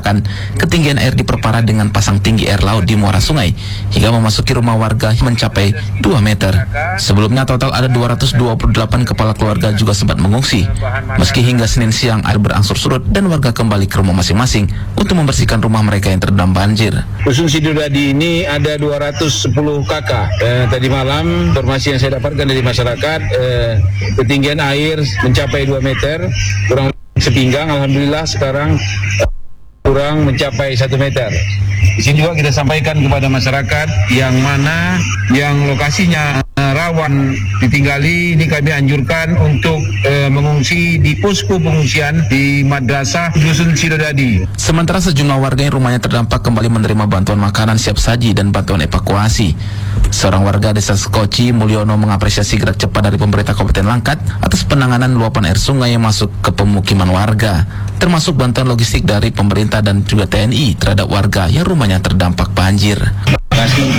dikarenakan ketinggian air diperparah dengan pasang tinggi air laut di muara sungai hingga memasuki rumah warga mencapai 2 meter. Sebelumnya total ada 228 kepala keluarga juga sempat mengungsi. Meski hingga Senin siang air berangsur surut dan warga kembali ke rumah masing-masing untuk membersihkan rumah mereka yang terendam banjir. Dusun Sidodadi ini ada 210 kakak. Tadi malam informasi yang saya dapatkan dari masyarakat, ketinggian air mencapai 2 meter, kurang sepinggang. Alhamdulillah sekarang kurang mencapai 1 meter. Di sini juga kita sampaikan kepada masyarakat yang mana yang lokasinya rawan ditinggali, ini kami anjurkan untuk mengungsi di posko pengungsian di Madrasah Dusun Sidodadi. Sementara sejumlah warga yang rumahnya terdampak kembali menerima bantuan makanan siap saji dan bantuan evakuasi. Seorang warga desa Sekoci, Mulyono, mengapresiasi gerak cepat dari pemerintah Kabupaten Langkat atas penanganan luapan air sungai yang masuk ke pemukiman warga, termasuk bantuan logistik dari pemerintah dan juga TNI terhadap warga yang rumahnya terdampak banjir.